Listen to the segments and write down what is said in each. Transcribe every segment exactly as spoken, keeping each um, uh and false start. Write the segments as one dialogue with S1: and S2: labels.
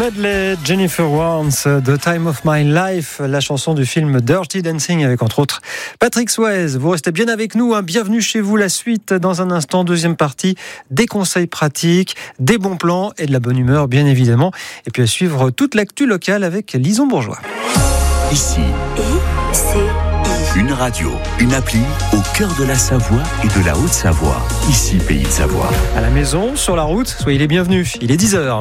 S1: Medley, Jennifer Warnes, The Time of My Life, la chanson du film Dirty Dancing avec entre autres Patrick Swayze. Vous restez bien avec nous, hein. Bienvenue chez vous. La suite dans un instant, deuxième partie, des conseils pratiques, des bons plans et de la bonne humeur bien évidemment. Et puis à suivre toute l'actu locale avec Lison Bourgeois.
S2: Ici,
S3: I, C, I.
S2: Une radio, une appli au cœur de la Savoie et de la Haute-Savoie. Ici, Pays de Savoie.
S1: À la maison, sur la route, soyez les bienvenus. Il est dix heures.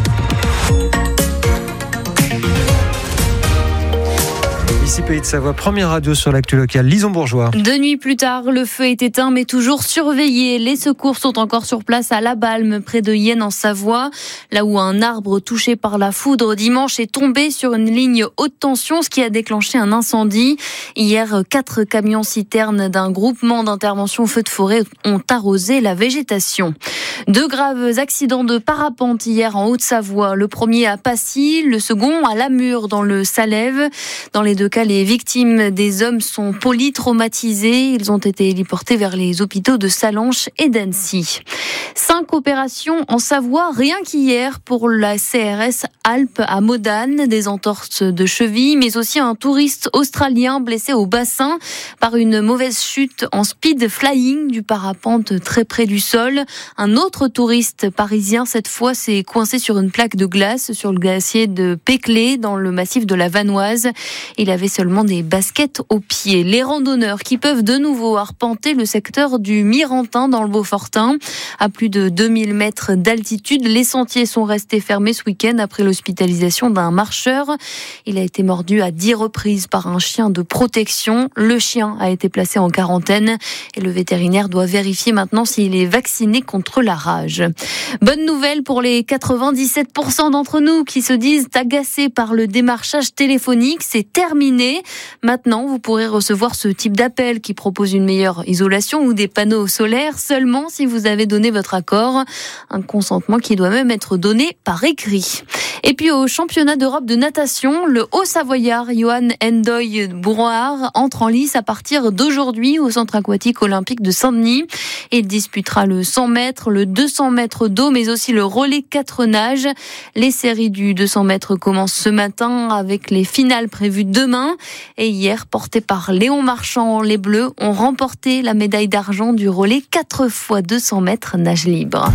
S1: Ici Pays de Savoie, première radio sur l'actu locale. Lison Bourgeois.
S4: Deux nuits plus tard, le feu est éteint mais toujours surveillé. Les secours sont encore sur place à La Balme, près de Yenne en Savoie, là où un arbre touché par la foudre dimanche est tombé sur une ligne haute tension, ce qui a déclenché un incendie. Hier, quatre camions-citernes d'un groupement d'intervention feu de forêt ont arrosé la végétation. Deux graves accidents de parapente hier en Haute-Savoie. Le premier à Passy, le second à Lamure dans le Salève. Dans les deux cas, les victimes des hommes sont polytraumatisés. Ils ont été héliportés vers les hôpitaux de Sallanches et d'Annecy. Cinq opérations en Savoie, rien qu'hier pour la C R S Alpes à Modane. Des entorses de cheville, mais aussi un touriste australien blessé au bassin par une mauvaise chute en speed flying du parapente très près du sol. Un autre touriste parisien, cette fois, s'est coincé sur une plaque de glace sur le glacier de Péclé, dans le massif de la Vanoise. Il avait seulement des baskets aux pieds. Les randonneurs qui peuvent de nouveau arpenter le secteur du Mirantin dans le Beaufortin. À plus de deux mille mètres d'altitude, les sentiers sont restés fermés ce week-end après l'hospitalisation d'un marcheur. Il a été mordu à dix reprises par un chien de protection. Le chien a été placé en quarantaine et le vétérinaire doit vérifier maintenant s'il est vacciné contre la rage. Bonne nouvelle pour les quatre-vingt-dix-sept pour cent d'entre nous qui se disent agacés par le démarchage téléphonique. C'est terminé. Maintenant, vous pourrez recevoir ce type d'appel qui propose une meilleure isolation ou des panneaux solaires seulement si vous avez donné votre accord. Un consentement qui doit même être donné par écrit. Et puis au championnat d'Europe de natation, le Haut-Savoyard Johan Endoy Brouard entre en lice à partir d'aujourd'hui au centre aquatique olympique de Saint-Denis. Il disputera le cent mètres, le deux cents mètres d'eau, mais aussi le relais quatre nages. Les séries du deux cents mètres commencent ce matin avec les finales prévues demain. Et hier, portés par Léon Marchand, les Bleus ont remporté la médaille d'argent du relais quatre fois deux cents mètres nage libre.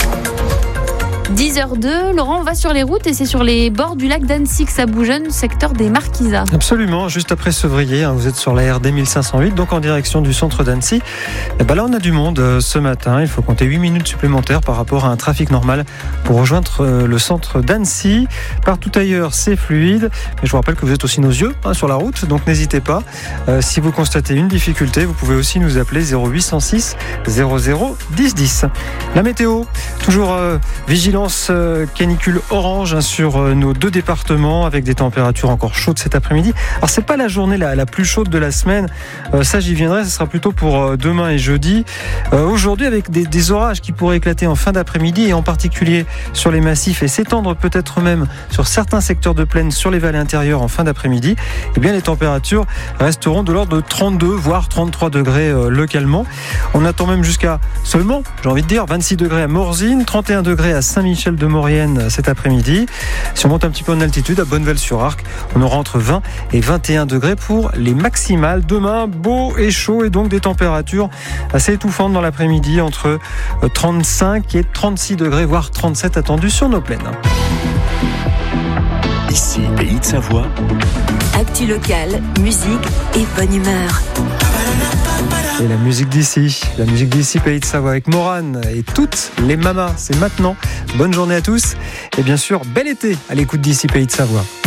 S4: dix heures deux, Laurent, on va sur les routes et c'est sur les bords du lac d'Annecy que ça bougeonne, secteur des Marquisats.
S1: Absolument, juste après Sevrier, hein, vous êtes sur la R D mille cinq cent huit, donc en direction du centre d'Annecy. Et ben là, on a du monde euh, ce matin, il faut compter huit minutes supplémentaires par rapport à un trafic normal pour rejoindre euh, le centre d'Annecy. Partout ailleurs, c'est fluide, mais je vous rappelle que vous êtes aussi nos yeux hein, sur la route, donc n'hésitez pas. Euh, si vous constatez une difficulté, vous pouvez aussi nous appeler zéro huit cent six zéro zéro dix dix. La météo, toujours euh, vigilante. Canicule orange hein, sur euh, nos deux départements avec des températures encore chaudes cet après-midi. Alors c'est pas la journée la, la plus chaude de la semaine, euh, ça j'y viendrai, ce sera plutôt pour euh, demain et jeudi. Euh, aujourd'hui avec des, des orages qui pourraient éclater en fin d'après-midi et en particulier sur les massifs et s'étendre peut-être même sur certains secteurs de plaine sur les vallées intérieures en fin d'après-midi, eh bien les températures resteront de l'ordre de trente-deux voire trente-trois degrés euh, localement. On attend même jusqu'à seulement, j'ai envie de dire, vingt-six degrés à Morzine, trente et un degrés à Saint-Michel Michel de Maurienne cet après-midi. Si on monte un petit peu en altitude, à Bonneval-sur-Arc, on aura entre vingt et vingt et un degrés pour les maximales. Demain, beau et chaud et donc des températures assez étouffantes dans l'après-midi, entre trente-cinq et trente-six degrés, voire trente-sept attendus sur nos plaines.
S2: Ici, Pays de Savoie.
S3: Actu locale, musique et bonne humeur.
S1: Et la musique d'ici, la musique d'ici, Pays de Savoie avec Morane et toutes les mamas, c'est maintenant. Bonne journée à tous et bien sûr, bel été à l'écoute d'ici, Pays de Savoie.